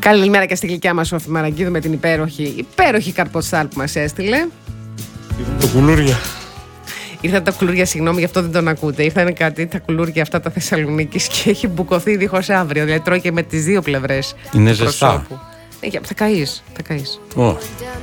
Καλημέρα και στη γλυκιά μας Σόφη Μαραγκίδου με την υπέροχη καρποστάλ που μας έστειλε. Ήρθαν τα κουλούρια. Ήρθαν τα κουλούρια, συγγνώμη, γι' αυτό δεν τον ακούτε. Ήρθαν κάτι τα κουλούρια αυτά τα Θεσσαλονίκης και έχει μπουκωθεί δίχως αύριο. Δηλαδή τρώει και με τις δύο πλευρές. Είναι ζεστά. Θα καείς. Oh.